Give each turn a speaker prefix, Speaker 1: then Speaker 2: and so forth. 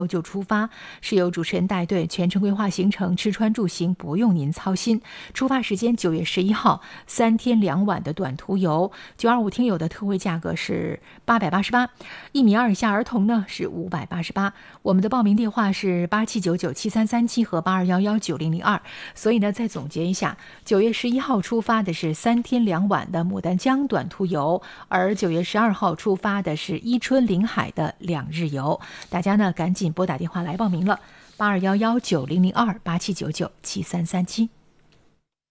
Speaker 1: 就出发，是由主持人带队，全程规划行程，吃穿住行不用您操心。出发时间9月11号，3天2晚的短途游，925听友的特惠价格是888，1.2米以下儿童呢是588。我们的报名电话是87997337和82119002。所以呢，再总结一下，9月11号出发的是3天2晚的牡丹江短途游，而9月12号出发的是伊春临海的2日游。大家呢赶紧拨打电话来报名了，82119002，87997337。